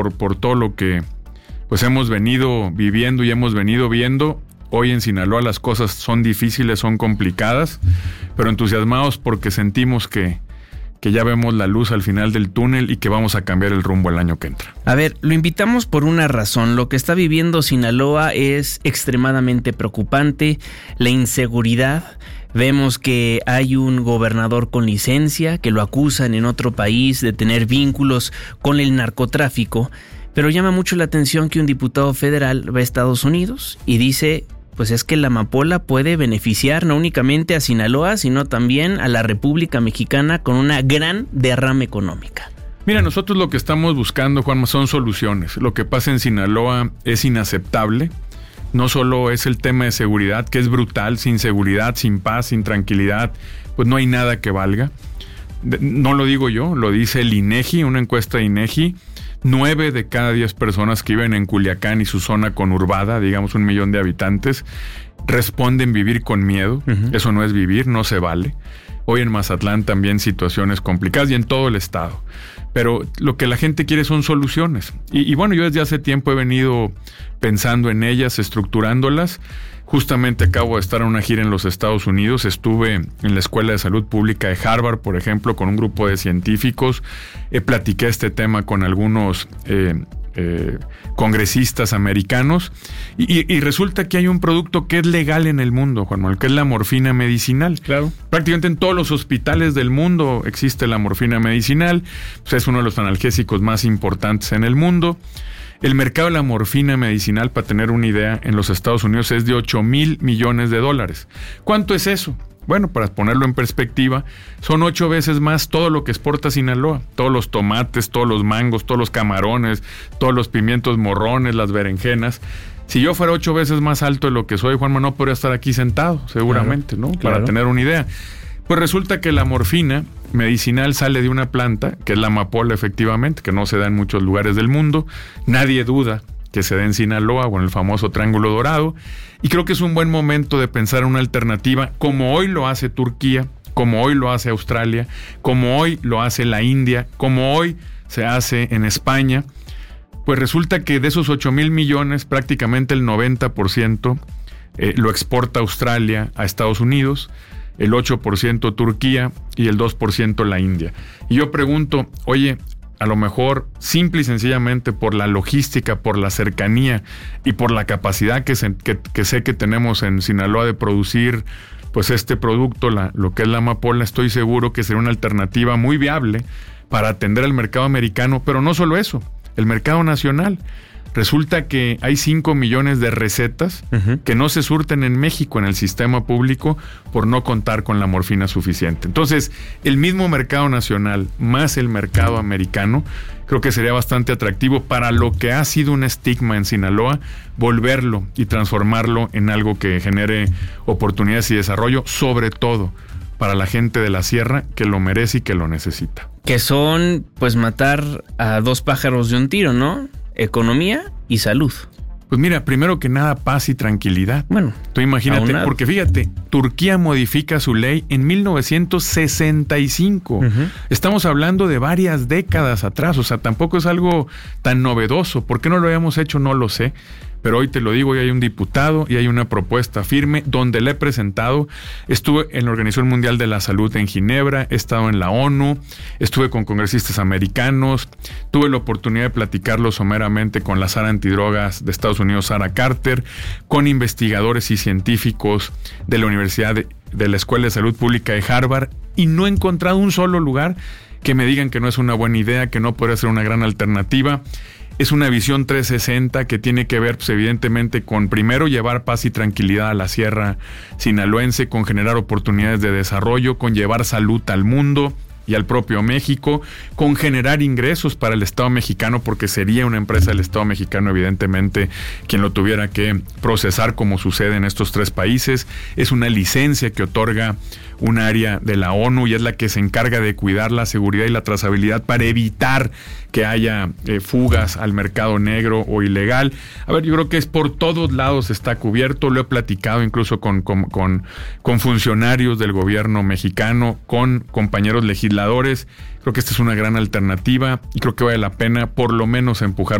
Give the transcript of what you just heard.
por todo lo que pues hemos venido viviendo y hemos venido viendo. Hoy en Sinaloa las cosas son difíciles, son complicadas, pero entusiasmados porque sentimos que ya vemos la luz al final del túnel y que vamos a cambiar el rumbo el año que entra. A ver, lo invitamos por una razón. Lo que está viviendo Sinaloa es extremadamente preocupante. La inseguridad. Vemos que hay un gobernador con licencia que lo acusan en otro país de tener vínculos con el narcotráfico. Pero llama mucho la atención que un diputado federal va a Estados Unidos y dice: pues es que la amapola puede beneficiar no únicamente a Sinaloa, sino también a la República Mexicana con una gran derrama económica. Mira, nosotros lo que estamos buscando, Juanma, son soluciones. Lo que pasa en Sinaloa es inaceptable. No solo es el tema de seguridad, que es brutal. Sin seguridad, sin paz, sin tranquilidad, pues no hay nada que valga. No lo digo yo, lo dice el INEGI, una encuesta de INEGI. 9 de cada 10 personas que viven en Culiacán y su zona conurbada, digamos 1 millón de habitantes, responden vivir con miedo. Eso no es vivir, no se vale. Hoy en Mazatlán también situaciones complicadas y en todo el estado. Pero lo que la gente quiere son soluciones. Y bueno, yo desde hace tiempo he venido pensando en ellas, estructurándolas. Justamente acabo de estar en una gira en los Estados Unidos. Estuve en la Escuela de Salud Pública de Harvard, por ejemplo, con un grupo de científicos. Platiqué este tema con algunos congresistas americanos. Y resulta que hay un producto que es legal en el mundo, Juan Manuel, que es la morfina medicinal. Claro. Prácticamente en todos los hospitales del mundo existe la morfina medicinal. Pues es uno de los analgésicos más importantes en el mundo. El mercado de la morfina medicinal, para tener una idea, en los Estados Unidos es de $8,000 millones. ¿Cuánto es eso? Bueno, para ponerlo en perspectiva, son 8 veces más todo lo que exporta Sinaloa. Todos los tomates, todos los mangos, todos los camarones, todos los pimientos morrones, las berenjenas. Si yo fuera 8 veces más alto de lo que soy, Juanma, no podría estar aquí sentado, seguramente, claro, ¿no? Claro. Para tener una idea. Pues resulta que la morfina medicinal sale de una planta, que es la amapola efectivamente, que no se da en muchos lugares del mundo. Nadie duda que se dé en Sinaloa o en el famoso Triángulo Dorado. Y creo que es un buen momento de pensar en una alternativa, como hoy lo hace Turquía, como hoy lo hace Australia, como hoy lo hace la India, como hoy se hace en España. Pues resulta que de esos 8,000 millones, prácticamente el 90% lo exporta Australia a Estados Unidos, el 8% Turquía y el 2% la India. Y yo pregunto, oye, a lo mejor simple y sencillamente por la logística, por la cercanía y por la capacidad que sé que tenemos en Sinaloa de producir pues este producto, lo que es la amapola, estoy seguro que será una alternativa muy viable para atender al mercado americano, pero no solo eso, el mercado nacional. Resulta que hay 5 millones de recetas que no se surten en México en el sistema público por no contar con la morfina suficiente. Entonces, el mismo mercado nacional más el mercado americano, creo que sería bastante atractivo para lo que ha sido un estigma en Sinaloa, volverlo y transformarlo en algo que genere oportunidades y desarrollo, sobre todo para la gente de la sierra que lo merece y que lo necesita. Que son, pues, matar a 2 pájaros de un tiro, ¿no? Economía y salud. Pues mira, primero que nada, paz y tranquilidad. Bueno, tú imagínate, porque fíjate, Turquía modifica su ley en 1965. Estamos hablando de varias décadas atrás, o sea, tampoco es algo tan novedoso. ¿Por qué no lo habíamos hecho? No lo sé. Pero hoy te lo digo, y hay un diputado y hay una propuesta firme donde le he presentado. Estuve en la Organización Mundial de la Salud en Ginebra, he estado en la ONU, estuve con congresistas americanos, tuve la oportunidad de platicarlo someramente con la Sara Antidrogas de Estados Unidos, Sarah Carter, con investigadores y científicos de la Universidad de la Escuela de Salud Pública de Harvard, y no he encontrado un solo lugar que me digan que no es una buena idea, que no podría ser una gran alternativa. Es una visión 360 que tiene que ver, pues, evidentemente, con primero llevar paz y tranquilidad a la sierra sinaloense, con generar oportunidades de desarrollo, con llevar salud al mundo y al propio México, con generar ingresos para el Estado mexicano, porque sería una empresa del Estado mexicano, evidentemente, quien lo tuviera que procesar, como sucede en estos 3 países. Es una licencia que otorga un área de la ONU y es la que se encarga de cuidar la seguridad y la trazabilidad para evitar que haya fugas al mercado negro o ilegal. A ver, yo creo que es por todos lados está cubierto, lo he platicado incluso con funcionarios del gobierno mexicano, con compañeros legisladores. Creo que esta es una gran alternativa y creo que vale la pena por lo menos empujar